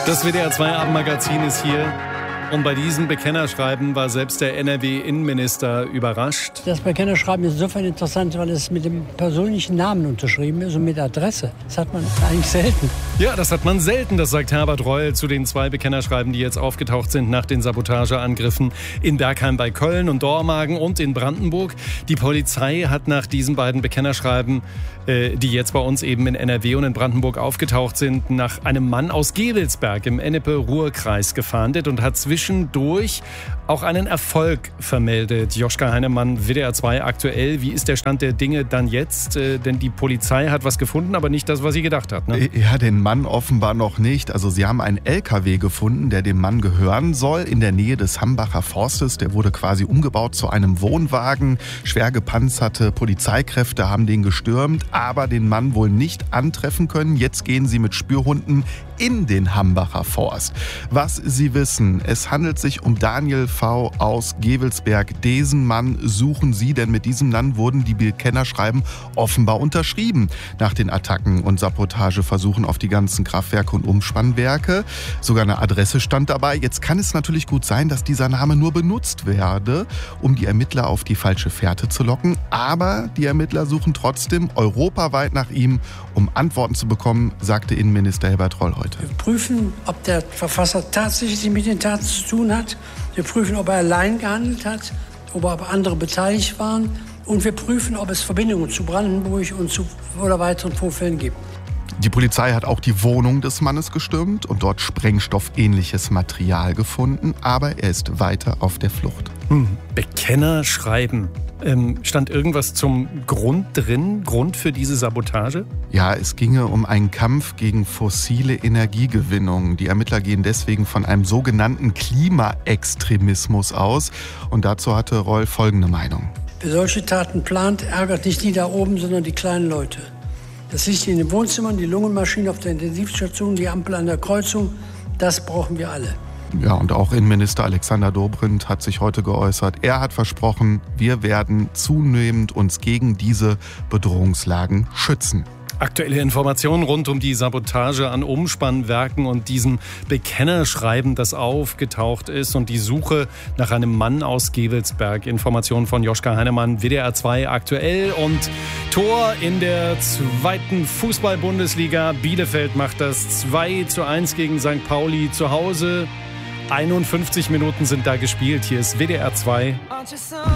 Das WDR-2 Abendmagazin ist hier. Und bei diesem Bekennerschreiben war selbst der NRW-Innenminister überrascht. Das Bekennerschreiben ist insofern interessant, weil es mit dem persönlichen Namen unterschrieben ist und mit Adresse. Das hat man eigentlich selten. Ja, das hat man selten, das sagt Herbert Reul zu den 2 Bekennerschreiben, die jetzt aufgetaucht sind nach den Sabotageangriffen in Bergheim bei Köln und Dormagen und in Brandenburg. Die Polizei hat nach diesen beiden Bekennerschreiben, die jetzt bei uns eben in NRW und in Brandenburg aufgetaucht sind, nach einem Mann aus Gevelsberg im Ennepe-Ruhr-Kreis gefahndet und hat zwischendurch auch einen Erfolg vermeldet. Joschka Heinemann, WDR-2 aktuell. Wie ist der Stand der Dinge dann jetzt? Denn die Polizei hat was gefunden, aber nicht das, was sie gedacht hat. Ne? Ja, den Mann offenbar noch nicht. Also sie haben einen LKW gefunden, der dem Mann gehören soll, in der Nähe des Hambacher Forstes. Der wurde quasi umgebaut zu einem Wohnwagen. Schwer gepanzerte Polizeikräfte haben den gestürmt, aber den Mann wohl nicht antreffen können. Jetzt gehen sie mit Spürhunden in den Hambacher Forst. Was Sie wissen, es handelt sich um Daniel V. aus Gevelsberg. Diesen Mann suchen Sie, denn mit diesem Mann wurden die Bekennerschreiben offenbar unterschrieben. Nach den Attacken und Sabotageversuchen auf die ganzen Kraftwerke und Umspannwerke. Sogar eine Adresse stand dabei. Jetzt kann es natürlich gut sein, dass dieser Name nur benutzt werde, um die Ermittler auf die falsche Fährte zu locken. Aber die Ermittler suchen trotzdem europaweit nach ihm, um Antworten zu bekommen, sagte Innenminister Herbert Reul heute. Wir prüfen, ob der Verfasser tatsächlich mit den Taten zu tun hat. Wir prüfen, ob er allein gehandelt hat, ob andere beteiligt waren. Und wir prüfen, ob es Verbindungen zu Brandenburg und zu oder weiteren Vorfällen gibt. Die Polizei hat auch die Wohnung des Mannes gestürmt und dort sprengstoffähnliches Material gefunden. Aber er ist weiter auf der Flucht. Bekennerschreiben. Stand irgendwas zum Grund drin? Grund für diese Sabotage? Ja, es ginge um einen Kampf gegen fossile Energiegewinnung. Die Ermittler gehen deswegen von einem sogenannten Klimaextremismus aus. Und dazu hatte Reul folgende Meinung. Wer solche Taten plant, ärgert nicht die da oben, sondern die kleinen Leute. Das Licht in den Wohnzimmern, die Lungenmaschine auf der Intensivstation, die Ampel an der Kreuzung, das brauchen wir alle. Ja, und auch Innenminister Alexander Dobrindt hat sich heute geäußert. Er hat versprochen, wir werden zunehmend uns gegen diese Bedrohungslagen schützen. Aktuelle Informationen rund um die Sabotage an Umspannwerken und diesem Bekennerschreiben, das aufgetaucht ist, und die Suche nach einem Mann aus Gevelsberg. Informationen von Joschka Heinemann, WDR-2 aktuell. Und Tor in der 2. Fußball-Bundesliga. Bielefeld macht das 2:1 gegen St. Pauli zu Hause. 51 Minuten sind da gespielt. Hier ist WDR-2.